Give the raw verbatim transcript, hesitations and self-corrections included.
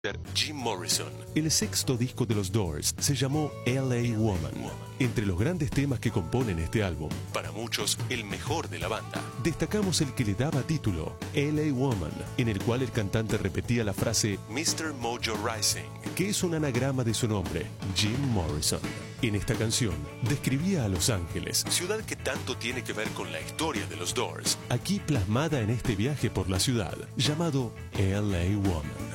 Jim Morrison. El sexto disco de los Doors se llamó L A Woman. Entre los grandes temas que componen este álbum, para muchos el mejor de la banda, destacamos el que le daba título, L A Woman, en el cual el cantante repetía la frase mister Mojo Rising, que es un anagrama de su nombre, Jim Morrison. En esta canción describía a Los Ángeles, ciudad que tanto tiene que ver con la historia de los Doors, aquí plasmada en este viaje por la ciudad, llamado L A Woman.